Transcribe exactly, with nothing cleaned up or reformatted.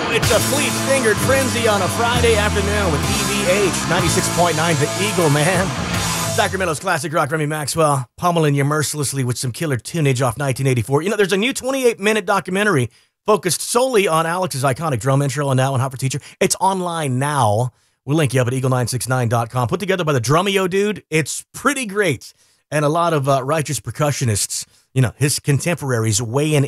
It's a Fleet Fingered Frenzy on a Friday afternoon with E V H ninety-six point nine The Eagle, man. Sacramento's classic rock, Remy Maxwell, pummeling you mercilessly with some killer tunage off nineteen eighty-four. You know, there's a new twenty-eight minute documentary focused solely on Alex's iconic drum intro on that one, Hot for Teacher. It's online now. We'll link you up at eagle nine six nine dot com. Put together by the Drumeo dude. It's pretty great. And a lot of uh, righteous percussionists, you know, his contemporaries weighing